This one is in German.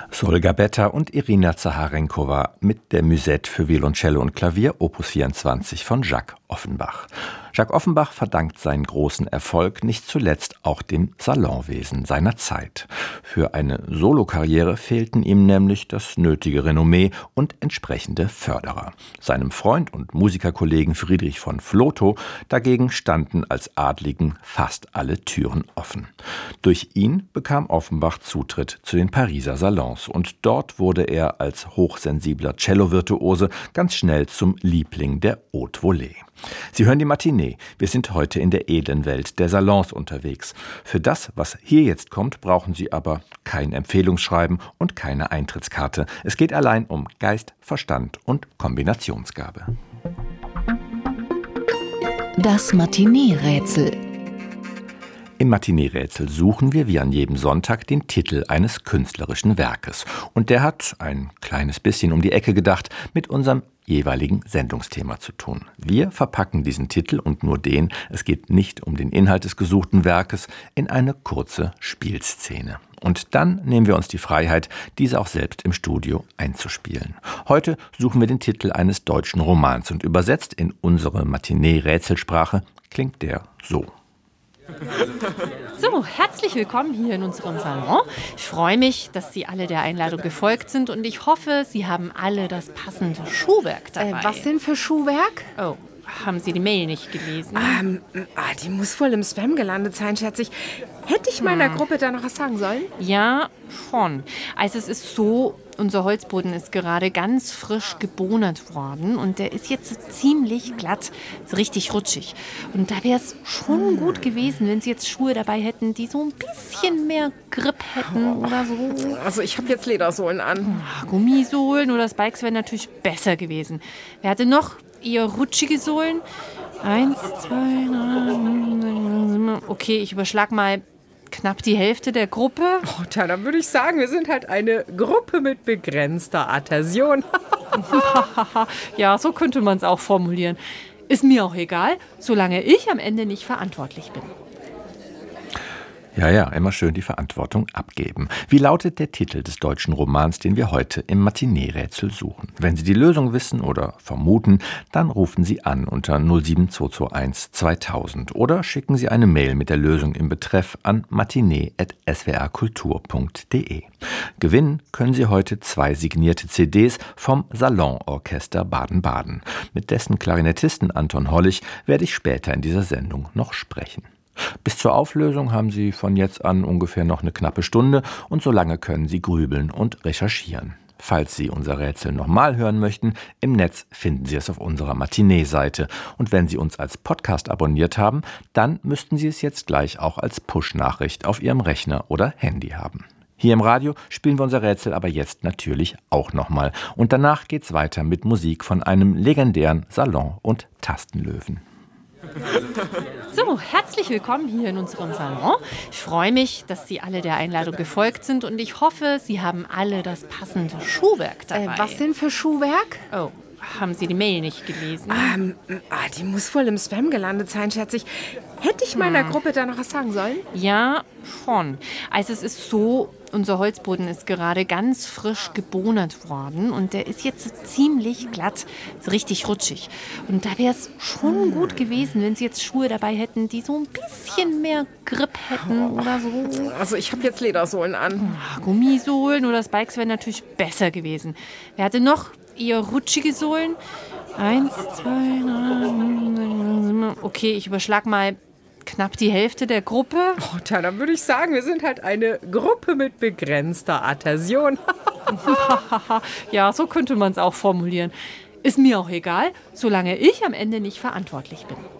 Sol Gabetta und Irina Zaharenkova mit der Musette für Violoncello und Klavier Opus 24 von Jacques Offenbach. Jacques Offenbach verdankt seinen großen Erfolg nicht zuletzt auch dem Salonwesen seiner Zeit. Für eine Solokarriere fehlten ihm nämlich das nötige Renommee und entsprechende Förderer. Seinem Freund und Musikerkollegen Friedrich von Flotow dagegen standen als Adligen fast alle Türen offen. Durch ihn bekam Offenbach Zutritt zu den Pariser Salons und dort wurde er als hochsensibler Cello-Virtuose ganz schnell zum Liebling der Haute Volée. Sie hören die Matinee. Wir sind heute in der edlen Welt der Salons unterwegs. Für das, was hier jetzt kommt, brauchen Sie aber kein Empfehlungsschreiben und keine Eintrittskarte. Es geht allein um Geist, Verstand und Kombinationsgabe. Das Matinee-Rätsel. Im Matinee-Rätsel suchen wir wie an jedem Sonntag den Titel eines künstlerischen Werkes. Und der hat ein kleines bisschen um die Ecke gedacht mit unserem jeweiligen Sendungsthema zu tun. Wir verpacken diesen Titel und nur den, es geht nicht um den Inhalt des gesuchten Werkes, in eine kurze Spielszene. Und dann nehmen wir uns die Freiheit, diese auch selbst im Studio einzuspielen. Heute suchen wir den Titel eines deutschen Romans und übersetzt in unsere Matinee-Rätselsprache klingt der so. So, herzlich willkommen hier in unserem Salon. Ich freue mich, dass Sie alle der Einladung gefolgt sind und ich hoffe, Sie haben alle das passende Schuhwerk dabei. Was denn für Schuhwerk? Oh, haben Sie die Mail nicht gelesen? Die muss wohl im Spam gelandet sein, schätze ich. Hätte ich meiner Gruppe da noch was sagen sollen? Ja, schon. Also es ist so, unser Holzboden ist gerade ganz frisch gebonert worden und der ist jetzt ziemlich glatt, ist richtig rutschig. Und da wäre es schon gut gewesen, wenn Sie jetzt Schuhe dabei hätten, die so ein bisschen mehr Grip hätten oder so. Also ich habe jetzt Ledersohlen an. Gummisohlen oder Spikes wären natürlich besser gewesen. Wer hatte noch eher rutschige Sohlen? 1, 2, 3. Okay, ich überschlag mal knapp die Hälfte der Gruppe. Oh, dann würde ich sagen, wir sind halt eine Gruppe mit begrenzter Adhäsion. Ja, so könnte man es auch formulieren. Ist mir auch egal, solange ich am Ende nicht verantwortlich bin. Ja, immer schön die Verantwortung abgeben. Wie lautet der Titel des deutschen Romans, den wir heute im Matinee-Rätsel suchen? Wenn Sie die Lösung wissen oder vermuten, dann rufen Sie an unter 07221 2000 oder schicken Sie eine Mail mit der Lösung im Betreff an matinee@swrkultur.de. Gewinnen können Sie heute 2 signierte CDs vom Salonorchester Baden-Baden. Mit dessen Klarinettisten Anton Hollig werde ich später in dieser Sendung noch sprechen. Bis zur Auflösung haben Sie von jetzt an ungefähr noch eine knappe Stunde und so lange können Sie grübeln und recherchieren. Falls Sie unser Rätsel nochmal hören möchten, im Netz finden Sie es auf unserer Matinee-Seite. Und wenn Sie uns als Podcast abonniert haben, dann müssten Sie es jetzt gleich auch als Push-Nachricht auf Ihrem Rechner oder Handy haben. Hier im Radio spielen wir unser Rätsel aber jetzt natürlich auch nochmal. Und danach geht's weiter mit Musik von einem legendären Salon- und Tastenlöwen. So, herzlich willkommen hier in unserem Salon. Ich freue mich, dass Sie alle der Einladung gefolgt sind und ich hoffe, Sie haben alle das passende Schuhwerk dabei. Was denn für Schuhwerk? Oh, haben Sie die Mail nicht gelesen? Die muss wohl im Spam gelandet sein, schätze ich. Hätte ich meiner Gruppe da noch was sagen sollen? Ja, schon. Also es ist so, unser Holzboden ist gerade ganz frisch gebonert worden und der ist jetzt ziemlich glatt, ist richtig rutschig. Und da wäre es schon gut gewesen, wenn Sie jetzt Schuhe dabei hätten, die so ein bisschen mehr Grip hätten oder so. Also ich habe jetzt Ledersohlen an. Gummisohlen oder Spikes wären natürlich besser gewesen. Wer hatte noch eher rutschige Sohlen? 1, 2, 3. Okay, ich überschlag mal knapp die Hälfte der Gruppe. Oh, dann würde ich sagen, wir sind halt eine Gruppe mit begrenzter Adhäsion. Ja, so könnte man es auch formulieren. Ist mir auch egal, solange ich am Ende nicht verantwortlich bin.